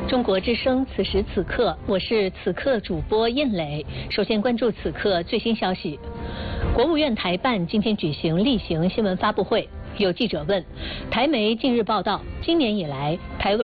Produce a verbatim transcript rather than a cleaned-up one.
中国之声，此时此刻，我是此刻主播燕磊。首先关注此刻最新消息。国务院台办今天举行例行新闻发布会，有记者问，台媒近日报道，今年以来台